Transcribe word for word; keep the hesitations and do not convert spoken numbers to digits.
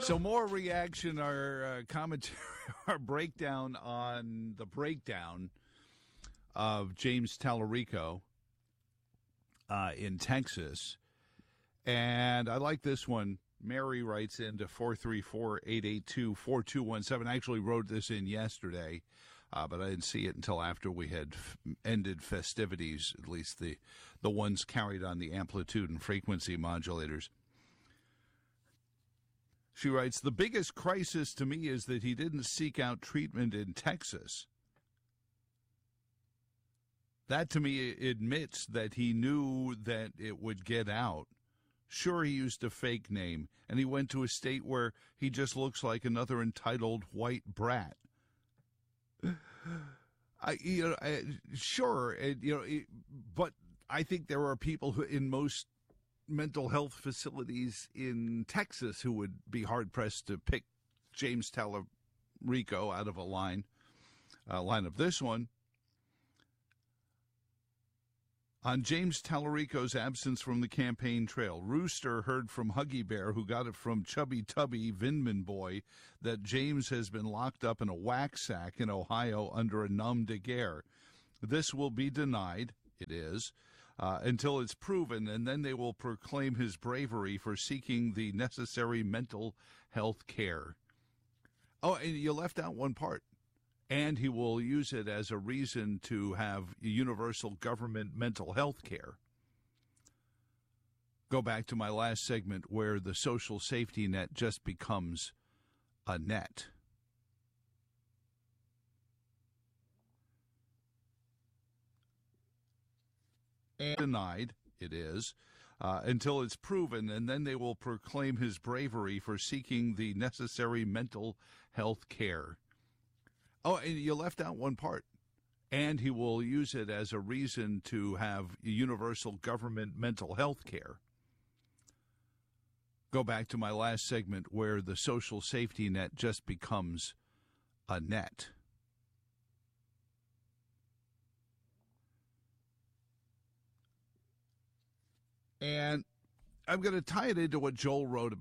So more reaction, our uh, commentary, our breakdown on the breakdown of James Tallarico uh, in Texas. And I like this one. Mary writes into four three four, eight eight two, four two one seven. I actually wrote this in yesterday, uh, but I didn't see it until after we had f- ended festivities, at least the, the ones carried on the amplitude and frequency modulators. She writes, the biggest crisis to me is that he didn't seek out treatment in Texas. That, to me, admits that he knew that it would get out. Sure, he used a fake name, and he went to a state where he just looks like another entitled white brat. I, you know, I, sure, it, you know, it, but I think there are people who, in most mental health facilities in Texas, who would be hard-pressed to pick James Tallarico out of a line, a line of this one. On James Tallarico's absence from the campaign trail, Rooster heard from Huggy Bear, who got it from Chubby Tubby Vindman Boy, that James has been locked up in a wax sack in Ohio under a nom de guerre. This will be denied, it is, uh, until it's proven, and then they will proclaim his bravery for seeking the necessary mental health care. Oh, and you left out one part. And he will use it as a reason to have universal government mental health care. Go back to my last segment where the social safety net just becomes a net. And denied, it is, uh, until it's proven, and then they will proclaim his bravery for seeking the necessary mental health care. Oh, and you left out one part. And he will use it as a reason to have universal government mental health care. Go back to my last segment where the social safety net just becomes a net. And I'm going to tie it into what Joel wrote about.